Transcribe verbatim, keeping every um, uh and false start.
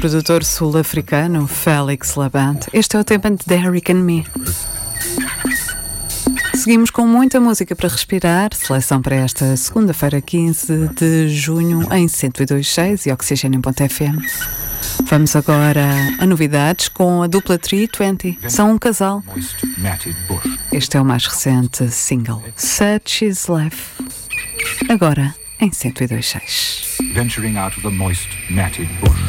produtor sul-africano Félix Labande. Este é o tema de Derrick and Me. Seguimos com muita música para respirar. Seleção para esta segunda-feira, quinze de junho, em cento e dois ponto seis e Oxigênio ponto F M. Vamos agora a novidades com a dupla três vinte. São um casal. Este é o mais recente single, Such Is Life. Agora em cento e dois ponto seis. Venturing out of the moist, matted bush.